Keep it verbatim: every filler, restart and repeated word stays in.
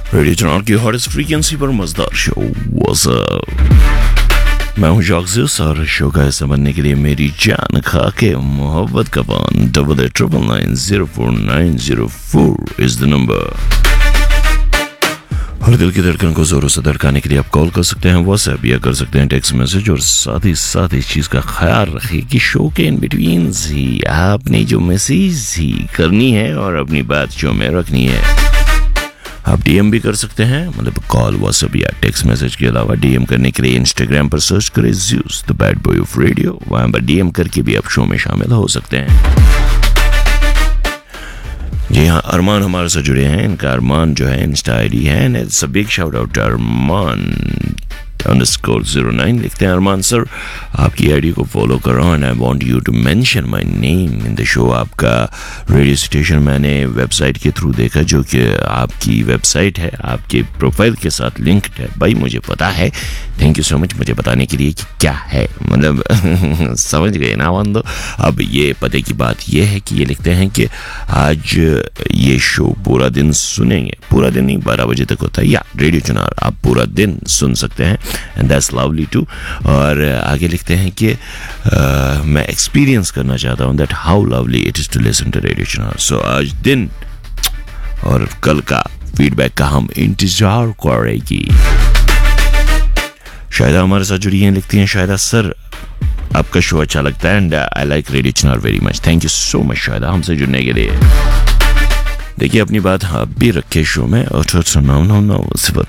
Radio channel की hottest frequency पर मजेदार शो व्हाट्स अप। मैं हूं जॉक्सिस और शो का हिस्सा बनने के लिए मेरी जान खा के मोहब्बत का पान double eight triple nine zero four nine zero four is the number. हर दिल की धड़कन को जोरों से धड़काने के लिए आप कॉल कर सकते हैं, व्हाट्सएप या कर सकते हैं टेक्स्ट मैसेज। और साथ ही साथ इस चीज का ख्याल रखिए कि शो के इन बिटवीन ही आपने जो मैसेज ही करनी है और अपनी बात शो में रखनी है। आप डीएम भी कर सकते हैं, मतलब कॉल, व्हाट्सएप या टेक्स्ट मैसेज के अलावा डीएम करने के लिए इंस्टाग्राम पर सर्च करें Zeus the bad boy of radio. वहां पर डीएम करके भी आप शो में शामिल हो सकते हैं। जी हाँ, अरमान हमारे साथ जुड़े हैं। इनका अरमान जो है इंस्टा आईडी है, and it's a big shout out Armaan underscore zero nine. लिखते हैं अरमान सर, आपकी आईडी को फॉलो कर रहा हूँ and I want you to mention my name in the show. आपका रेडियो स्टेशन मैंने वेबसाइट के थ्रू देखा, जो कि आपकी वेबसाइट है, आपके प्रोफाइल के साथ लिंक्ड है। भाई मुझे पता है, थैंक यू सो मच मुझे बताने के लिए कि क्या है, मतलब समझ गए ना बंदो। अब ये पते की बात ये है कि ये लिखते हैं कि आज ये शो पूरा दिन सुनेंगे। पूरा दिन नहीं, बारह बजे तक होता है या रेडियो चुनार, आप पूरा दिन सुन सकते हैं एंड दैट्स लवली टू। और आगे लिखते हैं कि uh, मैं एक्सपीरियंस करना चाहता हूँ that how lovely it is to listen to radio Chunar. सो आज दिन और कल का फीडबैक का हम इंतजार करेंगे। शायदा हमारे साथ जुड़ी हैं, लिखती हैं शायदा सर आपका शो अच्छा लगता है and I like radio Chunar very much. Thank you so much शायदा हमसे जुड़ने के लिए। देखिए अपनी बात आप भी रखे शो में और नौ नौ नौ